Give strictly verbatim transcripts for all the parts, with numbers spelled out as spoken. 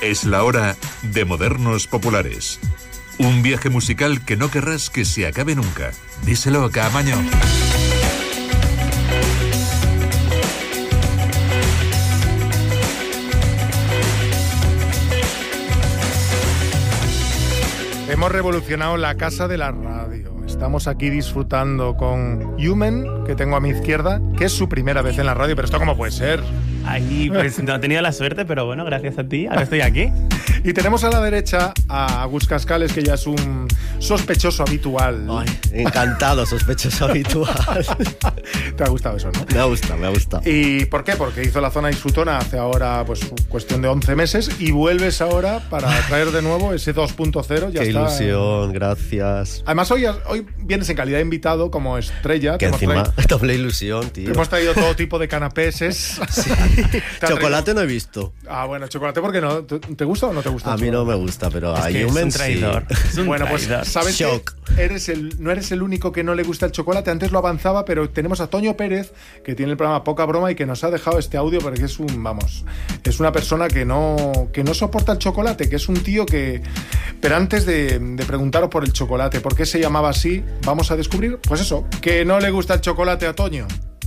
Es la hora de Modernos Populares. Un viaje musical que no querrás que se acabe nunca. Díselo, Caamaño. Hemos revolucionado la casa de la radio. Estamos aquí disfrutando con Yumen, que tengo a mi izquierda, que es su primera vez en la radio, pero ¿esto cómo puede ser? Ahí, pues no he tenido la suerte, pero bueno, gracias a ti, ahora estoy aquí. Y tenemos a la derecha a Agus Cascales, que ya es un sospechoso habitual. Ay, encantado, sospechoso habitual. ¿Te ha gustado eso, no? Me ha gustado, me ha gustado. ¿Y por qué? Porque hizo la zona disfrutona hace ahora, pues, cuestión de once meses, y vuelves ahora para traer de nuevo ese dos punto cero. Ya Qué está. ilusión, gracias. Además, hoy, hoy vienes en calidad de invitado como estrella. Que encima, traído, doble ilusión, tío. Te hemos traído todo tipo de canapéses. Sí. Chocolate no he visto. Ah, bueno, chocolate, ¿por qué no? ¿Te gusta o no te gusta? A mí no me gusta, pero es a que Yumen es un traidor. sí. Es un bueno, traidor. pues sabes Shock. que eres el, no eres el único que no le gusta el chocolate. Antes lo avanzaba, pero tenemos a Toño Pérez, que tiene el programa Poca Broma y que nos ha dejado este audio porque es un, vamos, es una persona que no, que no soporta el chocolate, que es un tío que... Pero antes de, de preguntaros por el chocolate, ¿por qué se llamaba así? Vamos a descubrir, pues eso, que no le gusta el chocolate a Toño.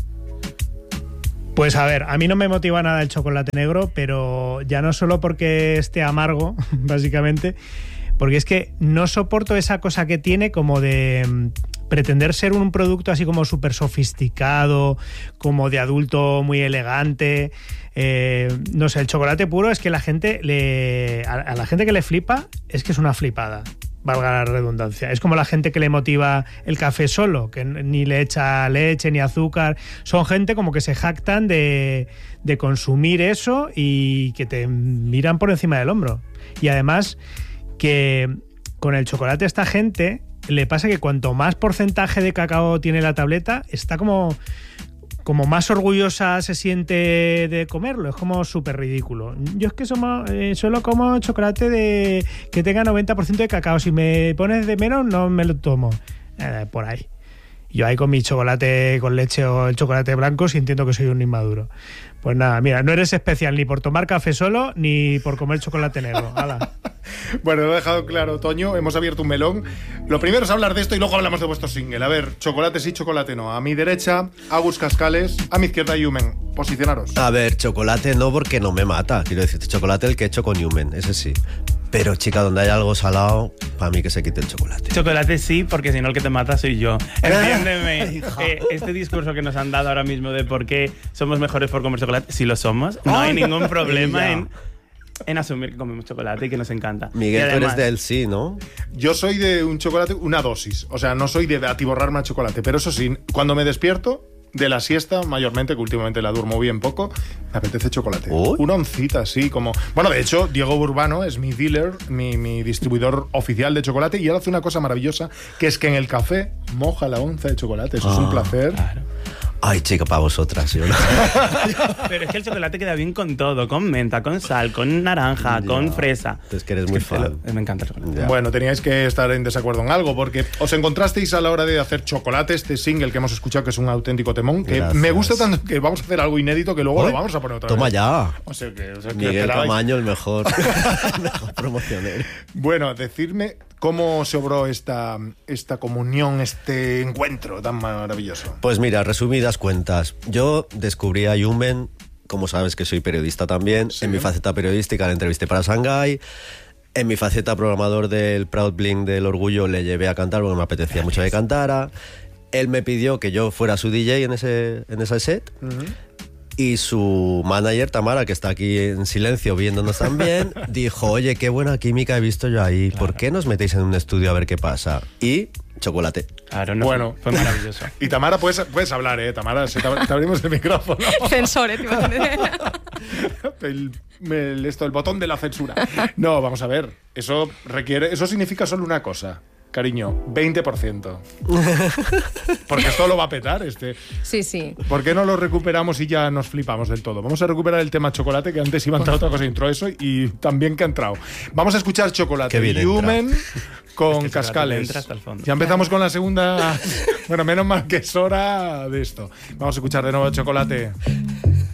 Pues a ver, a mí no me motiva nada el chocolate negro, pero ya no solo porque esté amargo, básicamente, porque es que no soporto esa cosa que tiene como de pretender ser un producto así como súper sofisticado, como de adulto muy elegante. Eh, no sé, el chocolate puro es que la gente le, a, a la gente que le flipa es que es una flipada. Valga la redundancia. Es como la gente que le motiva el café solo, que ni le echa leche ni azúcar. Son gente como que se jactan de, de consumir eso y que te miran por encima del hombro. Y además que con el chocolate a esta gente le pasa que cuanto más porcentaje de cacao tiene la tableta, está como... como más orgullosa se siente de comerlo, es como súper ridículo. Yo es que somos, eh, solo como chocolate de que tenga noventa por ciento de cacao. Si me pones de menos, no me lo tomo. Eh, por ahí. Yo ahí con mi chocolate con leche o el chocolate blanco sintiendo que soy un inmaduro. Pues nada, mira, no eres especial ni por tomar café solo ni por comer chocolate negro. ¡Hala! Bueno, lo he dejado claro, Toño. Hemos abierto un melón. Lo primero es hablar de esto y luego hablamos de vuestro single. A ver, chocolate sí, chocolate no. A mi derecha, Agus Cascales. A mi izquierda, Yumen. Posicionaros. A ver, chocolate no, porque no me mata. Quiero decirte, chocolate el que he hecho con Yumen, ese sí. Pero, chica, donde hay algo salado, para mí que se quite el chocolate. Chocolate sí, porque si no el que te mata soy yo. Entiéndeme. eh, este discurso que nos han dado ahora mismo de por qué somos mejores por comer chocolate, si lo somos, no hay ningún problema en... en asumir que comemos chocolate y que nos encanta. Miguel, además, tú eres del sí, ¿no? Yo soy de un chocolate, una dosis. O sea, no soy de atiborrarme a chocolate. Pero eso sí, cuando me despierto de la siesta, mayormente, que últimamente la duermo bien poco, me apetece chocolate. Uy. Una oncita, así como... Bueno, de hecho, Diego Urbano es mi dealer, mi, mi distribuidor oficial de chocolate, y él hace una cosa maravillosa, que es que en el café moja la onza de chocolate. Eso ah, es un placer. Claro. Ay, chica, para vosotras, ¿sí o no? Pero es que el chocolate queda bien con todo, con menta, con sal, con naranja, ya, con fresa. Es que eres muy fan. Me encanta el chocolate. Ya. Bueno, teníais que estar en desacuerdo en algo, porque os encontrasteis a la hora de hacer chocolate, este single que hemos escuchado, que es un auténtico temón, que Gracias. Me gusta tanto que vamos a hacer algo inédito que luego ¿Oye? lo vamos a poner otra Toma vez. ya. O sea que, o sea que Miguel esperabais. Caamaño, el mejor, el mejor promocionero. Bueno, decidme cómo se obró esta, esta comunión, este encuentro tan maravilloso. Pues mira, resumidas cuentas. Yo descubrí a Yumen, como sabes que soy periodista también, sí. En mi faceta periodística le entrevisté para Shanghai. En mi faceta programador del Proud Bling del Orgullo le llevé a cantar porque me apetecía mucho que cantara. Él me pidió que yo fuera su D J en ese, en ese set. Uh-huh. Y su manager, Tamara, que está aquí en silencio viéndonos también, dijo, oye, qué buena química he visto yo ahí. Claro. ¿Por qué nos metéis en un estudio a ver qué pasa? Y chocolate. Claro, no, bueno, fue maravilloso. Y Tamara, puedes, puedes hablar, ¿eh? Tamara, te, te abrimos el micrófono. Censores, te el, el, esto, el botón de la censura. No, vamos a ver. Eso requiere, eso significa solo una cosa. Cariño, veinte por ciento. Porque esto lo va a petar. Este. Sí, sí. ¿Por qué no lo recuperamos y ya nos flipamos del todo? Vamos a recuperar el tema chocolate, que antes iba a entrar otra cosa, entró eso y también que ha entrado. Vamos a escuchar chocolate. Yumen con es que Cascales. Ya empezamos con la segunda. Bueno, menos mal que es hora de esto. Vamos a escuchar de nuevo chocolate.